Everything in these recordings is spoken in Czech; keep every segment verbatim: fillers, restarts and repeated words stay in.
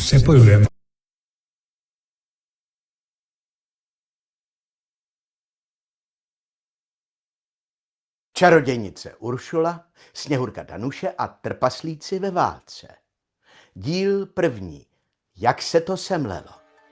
přepojujeme. Čarodějnice Uršula, Sněhurka Danuše a trpaslíci ve válce. Díl první. Jak se to semlelo.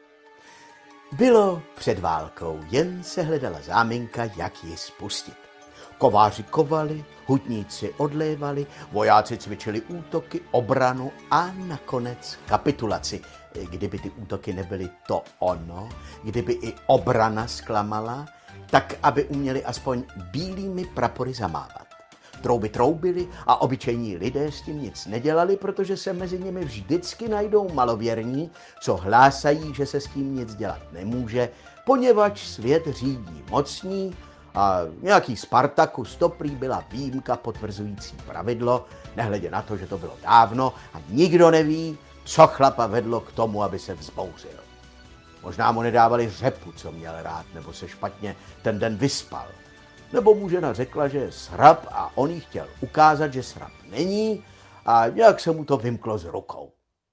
Bylo před válkou, jen se hledala záminka, jak ji spustit. Kováři kovali, hutníci odlévali, vojáci cvičili útoky, obranu a nakonec kapitulaci. Kdyby ty útoky nebyly to ono, kdyby i obrana zklamala, tak aby uměli aspoň bílými prapory zamávat. Trouby troubily a obyčejní lidé s tím nic nedělali, protože se mezi nimi vždycky najdou malověrní, co hlásají, že se s tím nic dělat nemůže, poněvadž svět řídí mocní a nějaký Spartakus to prý byla výjimka potvrzující pravidlo, nehledě na to, že to bylo dávno a nikdo neví, co chlapa vedlo k tomu, aby se vzbouřil. Možná mu nedávali řepu, co měl rád, nebo se špatně ten den vyspal. Nebo mu žena řekla, že je srab a on jí chtěl ukázat, že srab není a nějak se mu to vymklo z rukou.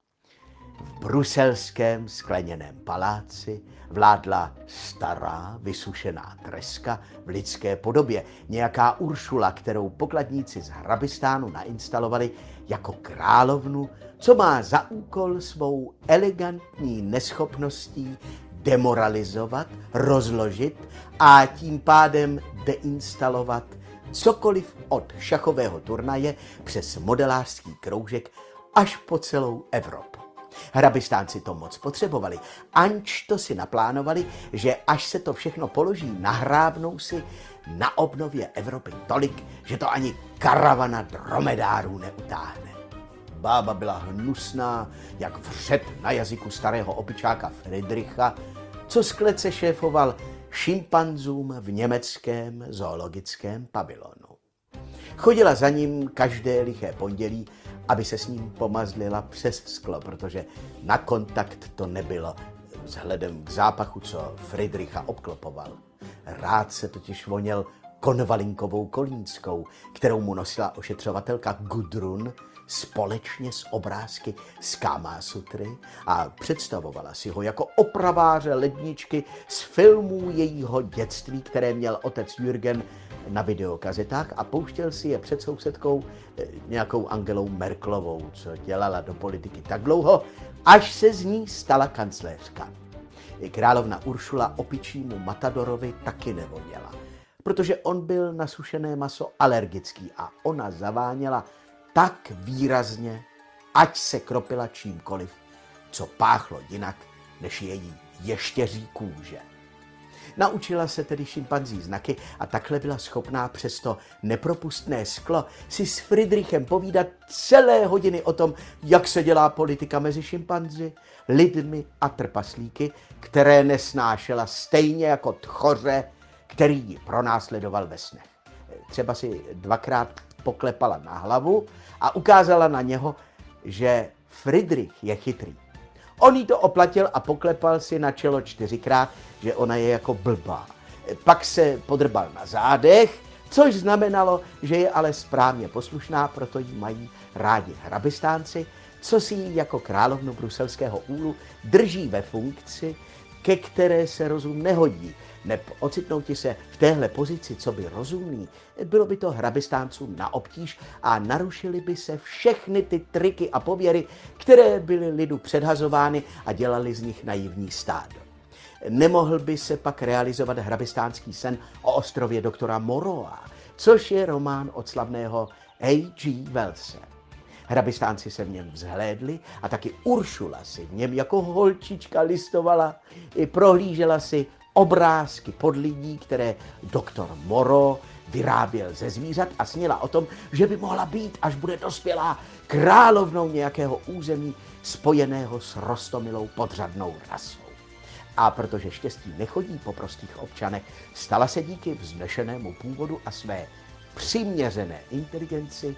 V bruselském skleněném paláci vládla stará, vysušená treska v lidské podobě. Nějaká Uršula, kterou pokladníci z Hrabistánu nainstalovali jako královnu, co má za úkol svou elegantní neschopností demoralizovat, rozložit a tím pádem deinstalovat cokoliv od šachového turnaje přes modelářský kroužek až po celou Evropu. Hrabistánci to moc potřebovali, anč to si naplánovali, že až se to všechno položí, nahrábnou si na obnově Evropy tolik, že to ani karavana dromedárů neutáhne. Bába byla hnusná, jak vřet na jazyku starého opičáka Friedricha, co z klece šéfoval šimpanzům v německém zoologickém pavilonu. Chodila za ním každé liché pondělí, aby se s ním pomazlila přes sklo, protože na kontakt to nebylo vzhledem k zápachu, co Friedricha obklopoval. Rád se totiž voněl konvalinkovou kolínskou, kterou mu nosila ošetřovatelka Gudrun společně s obrázky z Kámasutry a představovala si ho jako opraváře ledničky z filmů jejího dětství, které měl otec Jürgen na videokazetách a pouštěl si je před sousedkou nějakou Angelou Merkelovou, co dělala do politiky tak dlouho, až se z ní stala kancléřka. Královna Uršula opičímu Matadorovi taky nevoněla, protože on byl na sušené maso alergický a ona zaváněla tak výrazně, ať se kropila čímkoliv, co páchlo jinak než její ještěří kůže. Naučila se tedy šimpanzí znaky a takhle byla schopná přes to nepropustné sklo si s Friedrichem povídat celé hodiny o tom, jak se dělá politika mezi šimpanzi, lidmi a trpaslíky, které nesnášela stejně jako tchoře, který ji pronásledoval ve snech. Třeba si dvakrát poklepala na hlavu a ukázala na něho, že Friedrich je chytrý. On jí to oplatil a poklepal si na čelo čtyřikrát, že ona je jako blbá. Pak se podrbal na zádech, což znamenalo, že je ale správně poslušná, proto jí mají rádi hrabistánci, co si ji jako královnu bruselského úlu drží ve funkci, ke které se rozum nehodí. Neb ocitnouti se v téhle pozici, co by rozumný, bylo by to hrabistáncům na obtíž a narušily by se všechny ty triky a pověry, které byly lidu předhazovány a dělali z nich naivní stádo. Nemohl by se pak realizovat hrabistánský sen o ostrově doktora Moreau, což je román od slavného H G Wellse. Hrabistánci se v něm vzhlédli a taky Uršula si v něm jako holčička listovala i prohlížela si obrázky podlidí, které doktor Moreau vyráběl ze zvířat a snila o tom, že by mohla být, až bude dospělá, královnou nějakého území spojeného s roztomilou podřadnou rasou. A protože štěstí nechodí po prostých občanech, stala se díky vznešenému původu a své přiměřené inteligenci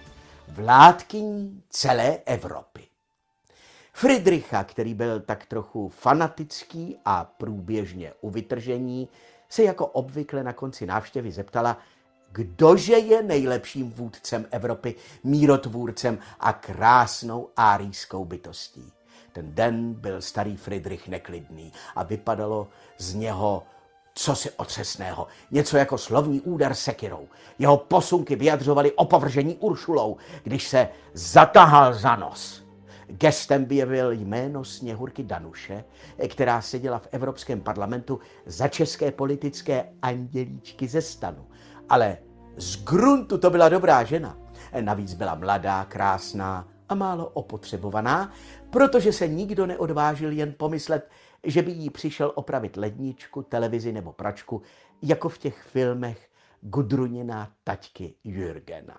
vládkyní celé Evropy. Friedricha, který byl tak trochu fanatický a průběžně u vytržení, se jako obvykle na konci návštěvy zeptala, kdože je nejlepším vůdcem Evropy, mírotvůrcem a krásnou árijskou bytostí. Ten den byl starý Fridrich neklidný a vypadalo z něho cosi otřesného. Něco jako slovní úder sekyrou. Jeho posunky vyjadřovaly opovržení Uršulou, když se zatahal za nos. Gestem vyjevil jméno Sněhurky Danuše, která seděla v Evropském parlamentu za české politické andělíčky ze stanu. Ale z gruntu to byla dobrá žena. Navíc byla mladá, krásná a málo opotřebovaná, protože se nikdo neodvážil jen pomyslet, že by jí přišel opravit ledničku, televizi nebo pračku, jako v těch filmech Gudrunina taťky Jürgena.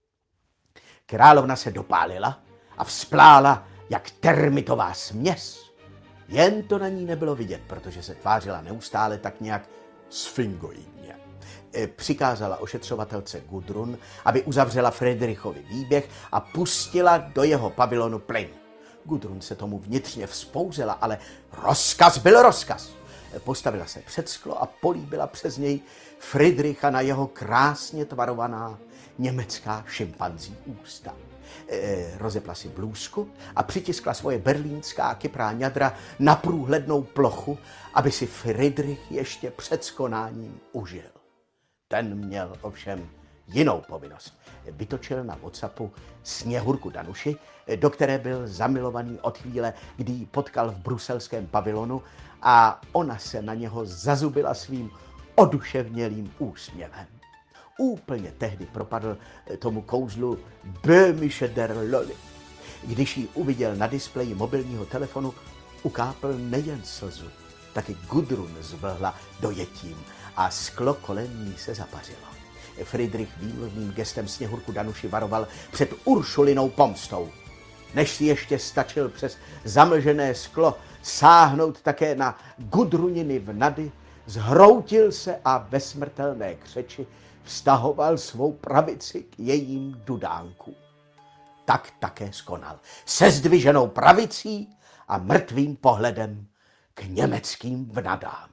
Královna se dopálila a vzplála jak termitová směs. Jen to na ní nebylo vidět, protože se tvářila neustále tak nějak sfingoidně. Přikázala ošetřovatelce Gudrun, aby uzavřela Fridrichovi výběh a pustila do jeho pavilonu plyn. Gudrun se tomu vnitřně vzpouzela, ale rozkaz byl rozkaz. Postavila se před sklo a políbila přes něj Fridricha na jeho krásně tvarovaná německá šimpanzí ústa. E, rozepla si blůzku a přitiskla svoje berlínská kyprá ňadra na průhlednou plochu, aby si Fridrich ještě před skonáním užil. Ten měl ovšem jinou povinnost. Vytočil na WhatsAppu Sněhurku Danuši, do které byl zamilovaný od chvíle, kdy ji potkal v bruselském pavilonu a ona se na něho zazubila svým oduševnělým úsměvem. Úplně tehdy propadl tomu kouzlu Böhmische der Lolly. Když ji uviděl na displeji mobilního telefonu, ukápl nejen slzu, taky Gudrun zvlhla dojetím a sklo kolem ní se zapařilo. Fridrich výmluvným gestem Sněhurku Danuši varoval před Uršulinou pomstou. Než si ještě stačil přes zamlžené sklo sáhnout také na Gudruniny vnady, zhroutil se a ve smrtelné křeči vztahoval svou pravici k jejím dudánku. Tak také skonal, se zdviženou pravicí a mrtvým pohledem k německým vnadám.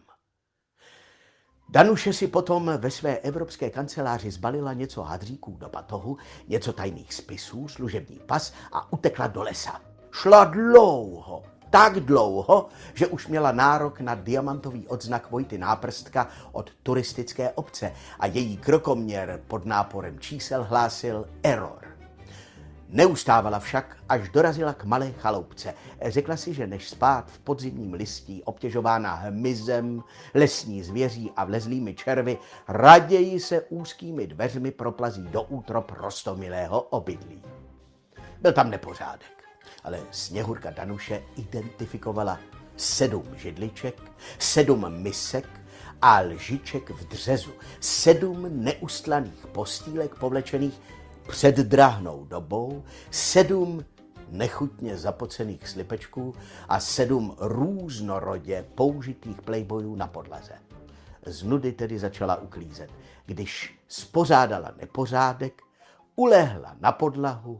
Danuše si potom ve své evropské kanceláři zbalila něco hadříků do batohu, něco tajných spisů, služební pas a utekla do lesa. Šla dlouho, tak dlouho, že už měla nárok na diamantový odznak Vojty Náprstka od turistické obce a její krokoměr pod náporem čísel hlásil error. Neustávala však, až dorazila k malé chaloupce. Řekla si, že než spát v podzimním listí, obtěžována hmyzem, lesní zvěří a vlezlými červy, raději se úzkými dveřmi proplazí do útrop roztomilého obydlí. Byl tam nepořádek, ale Sněhurka Danuše identifikovala sedm židliček, sedm misek a lžiček v dřezu, sedm neustlaných postýlek povlečených před drahnou dobou, sedm nechutně zapocených slipečků a sedm různorodě použitých playboyů na podlaze. Z nudy tedy začala uklízet. Když spořádala nepořádek, ulehla na podlahu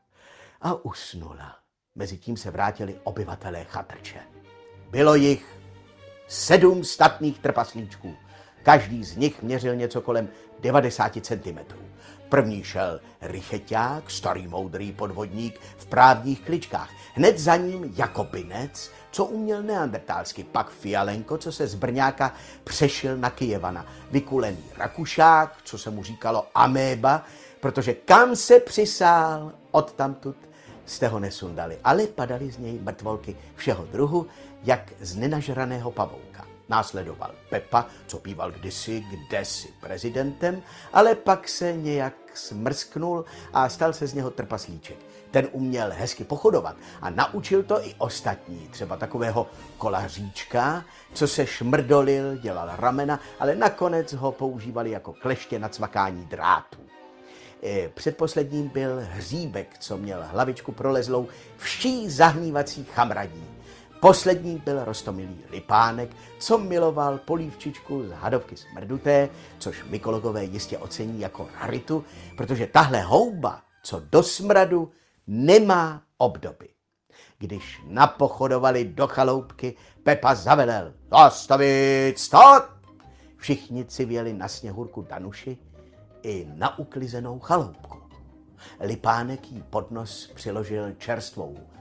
a usnula. Mezitím se vrátili obyvatelé chatrče. Bylo jich sedm statných trpaslíčků. Každý z nich měřil něco kolem devadesát centimetrů. První šel Rycheťák, starý moudrý podvodník v právních kličkách. Hned za ním Jakobinec, co uměl neandertálsky, pak Fialenko, co se z Brňáka přešil na Kyjevana. Vykulený Rakušák, co se mu říkalo améba, protože kam se přisál, odtamtud jste ho nesundali, ale padaly z něj mrtvolky všeho druhu, jak z nenažraného pavouka. Následoval Pepa, co býval kdysi, kdesi prezidentem, ale pak se nějak smrsknul a stal se z něho trpaslíček. Ten uměl hezky pochodovat a naučil to i ostatní, třeba takového kolaříčka, co se šmrdolil, dělal ramena, ale nakonec ho používali jako kleště na cvakání drátů. Předposledním byl Hříbek, co měl hlavičku prolezlou vší zahnívací chamradí. Poslední byl roztomilý Lipánek, co miloval polívčičku z hadovky smrduté, což mykologové jistě ocení jako raritu, protože tahle houba, co do smradu, nemá obdoby. Když napochodovali do chaloupky, Pepa zavelel: zastavit, stát! Všichni civěli na Sněhurku Danuši i na uklizenou chaloupku. Lipánek jí pod nos přiložil čerstvou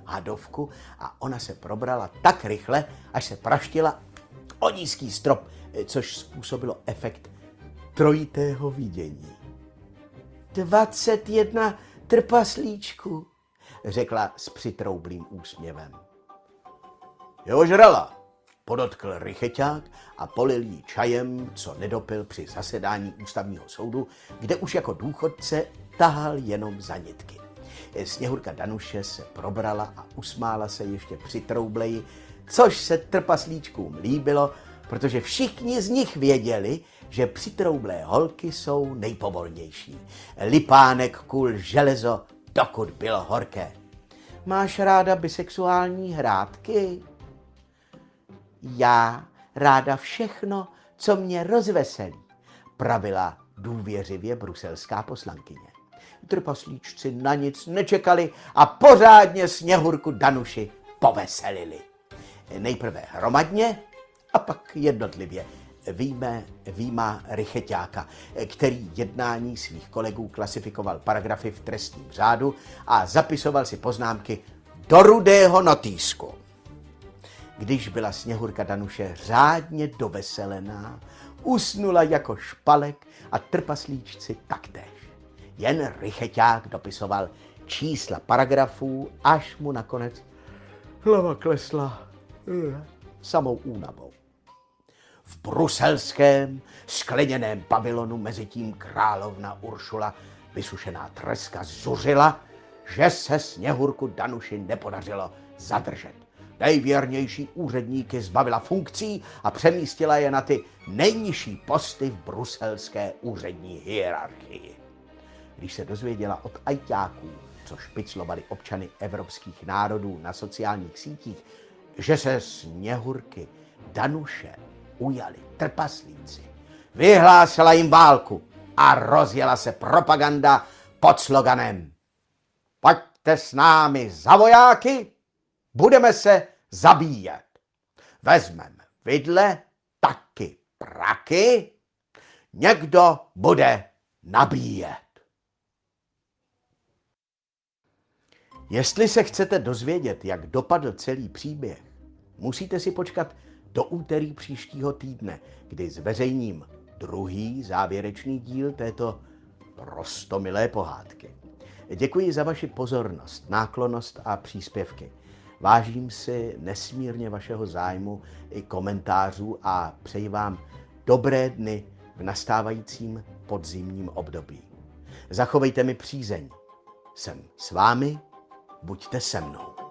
hadovku a ona se probrala tak rychle, až se praštila o nízký strop, což způsobilo efekt trojitého vidění. Dvacet jedna trpaslíčků, řekla s přitroublým úsměvem. Je ožrala, podotkl rycheťák a polil jí čajem, co nedopil při zasedání ústavního soudu, kde už jako důchodce tahal jenom za nitky. Sněhurka Danuše se probrala a usmála se ještě přitροubleji, což se trpaslíčkům líbilo, protože všichni z nich věděli, že přitroublé holky jsou nejpovolnější. Lipánek kul železo, dokud bylo horké. Máš ráda bisexuální hrátky? Já ráda všechno, co mě rozveselí, pravila důvěřivě bruselská poslankyně. Trpaslíčci na nic nečekali a pořádně Sněhurku Danuši poveselili. Nejprve hromadně a pak jednotlivě. Víme, výjima rycheťáka, který jednání svých kolegů klasifikoval paragrafy v trestním řádu a zapisoval si poznámky do rudého notýsku. Když byla Sněhurka Danuše řádně doveselená, usnula jako špalek a trpaslíčci taktéž. Jen rycheťák dopisoval čísla paragrafů, až mu nakonec hlava klesla samou únavou. V bruselském skleněném pavilonu mezitím královna Uršula, vysušená treska, zuřila, že se Sněhurku Danuši nepodařilo zadržet. Nejvěrnější úředníky zbavila funkcí a přemístila je na ty nejnižší posty v bruselské úřední hierarchii. Když se dozvěděla od ajťáků, co špiclovali občany evropských národů na sociálních sítích, že se Sněhurky Danuše ujali trpaslíci, vyhlásila jim válku a rozjela se propaganda pod sloganem Pojďte s námi za vojáky, budeme se zabíjet. Vezmeme vidle, taky praky, někdo bude nabíjet. Jestli se chcete dozvědět, jak dopadl celý příběh, musíte si počkat do úterý příštího týdne, kdy zveřejním druhý závěrečný díl této prostomilé pohádky. Děkuji za vaši pozornost, náklonnost a příspěvky. Vážím si nesmírně vašeho zájmu i komentářů a přeji vám dobré dny v nastávajícím podzimním období. Zachovejte mi přízeň. Jsem s vámi, buďte se mnou.